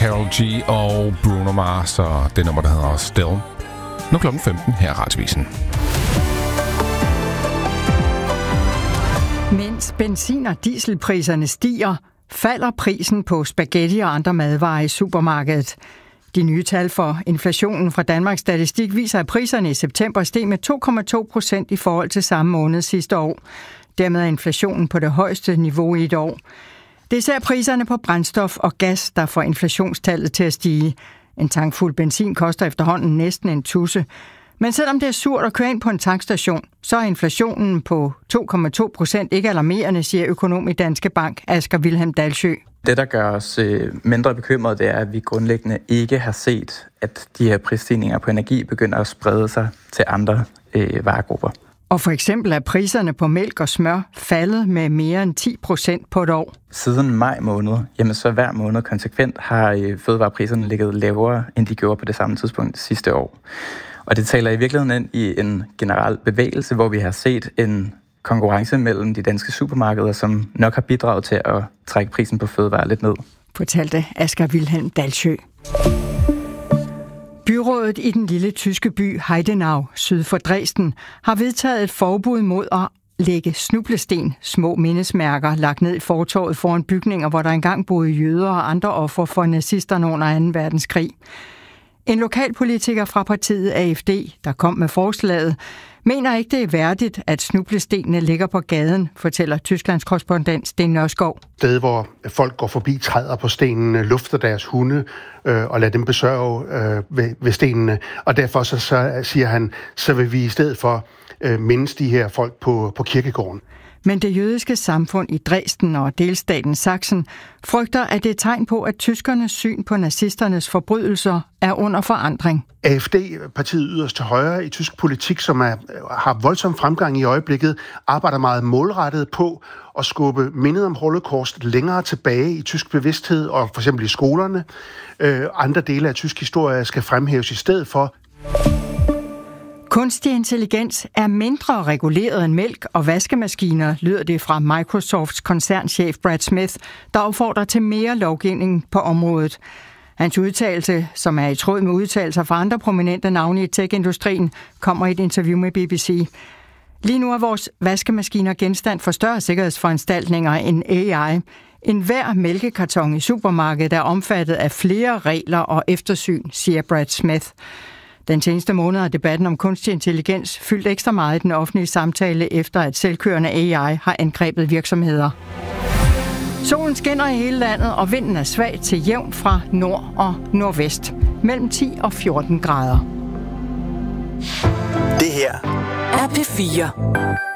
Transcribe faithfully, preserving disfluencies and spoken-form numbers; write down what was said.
Karol G og Bruno Mars, og det nummer, der hedder Still. Nu klokken femten her i Radioavisen. Mens benzin- og dieselpriserne stiger, falder prisen på spaghetti og andre madvarer i supermarkedet. De nye tal for inflationen fra Danmarks Statistik viser, at priserne i september steg med to komma to procent i forhold til samme måned sidste år. Dermed er inflationen på det højeste niveau i et år. Det er især priserne på brændstof og gas, der får inflationstallet til at stige. En tankfuld benzin koster efterhånden næsten en tusse. Men selvom det er surt at køre ind på en tankstation, så er inflationen på to komma to procent ikke alarmerende, siger økonom i Danske Bank, Asger Wilhelm Dalsø. Det, der gør os øh, mindre bekymrede, det er, at vi grundlæggende ikke har set, at de her prisstigninger på energi begynder at sprede sig til andre øh, varegrupper. Og for eksempel er priserne på mælk og smør faldet med mere end ti procent på et år. Siden maj måned, jamen så hver måned konsekvent har øh, fødevarepriserne ligget lavere, end de gjorde på det samme tidspunkt sidste år. Og det taler i virkeligheden ind i en generel bevægelse, hvor vi har set en konkurrence mellem de danske supermarkeder, som nok har bidraget til at trække prisen på fødevarer lidt ned. Fortalte Asger Wilhelm Dalsø. Byrådet i den lille tyske by Heidenau, syd for Dresden, har vedtaget et forbud mod at lægge snublesten, små mindesmærker, lagt ned i fortovet foran bygninger, hvor der engang boede jøder og andre ofre for nazisterne under anden verdenskrig. En lokalpolitiker fra partiet A F D, der kom med forslaget, mener ikke, det er værdigt, at snublestenene ligger på gaden, fortæller Tysklands korrespondent Sten Nørskov. Sted, hvor folk går forbi, træder på stenene, lufter deres hunde øh, og lader dem besørge øh, ved, ved stenene. Og derfor så, så siger han, så vil vi i stedet for øh, mindes de her folk på, på kirkegården. Men det jødiske samfund i Dresden og delstaten Sachsen frygter, at det er tegn på, at tyskernes syn på nazisternes forbrydelser er under forandring. A F D, partiet yderst til højre i tysk politik, som er, har voldsom fremgang i øjeblikket, arbejder meget målrettet på at skubbe mindet om Holocaust længere tilbage i tysk bevidsthed og for eksempel i skolerne. Øh, andre dele af tysk historie skal fremhæves i stedet for. Kunstig intelligens er mindre reguleret end mælk og vaskemaskiner, lyder det fra Microsofts koncernchef Brad Smith, der opfordrer til mere lovgivning på området. Hans udtalelse, som er i tråd med udtalelser fra andre prominente navne i tech-industrien, kommer i et interview med B B C. Lige nu er vores vaskemaskiner genstand for større sikkerhedsforanstaltninger end A I. En hver mælkekarton i supermarkedet er omfattet af flere regler og eftersyn, siger Brad Smith. Den seneste måned har debatten om kunstig intelligens fyldt ekstra meget i den offentlige samtale, efter at selvkørende A I har angrebet virksomheder. Solen skinner i hele landet, og vinden er svag til jævn fra nord og nordvest. Mellem ti og fjorten grader. Det her er P fire.